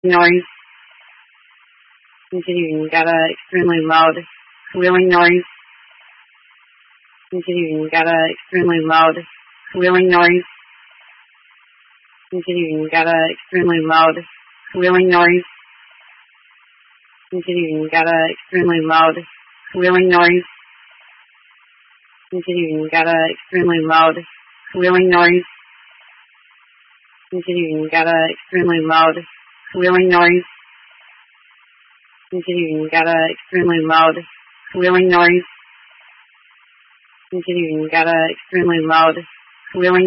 noise, continuing data, extremely loud, squealing noise, continuing data, extremely loud, squealing noise, continuing data, extremely loud, squealing noise, continuing data, extremely loud, squealing noise, continuing data, extremely loud, squealing noise, continuing data, extremely loud, squealing noise, continuing data, extremely loud, squealing noise, continuing data, extremely loud, squealing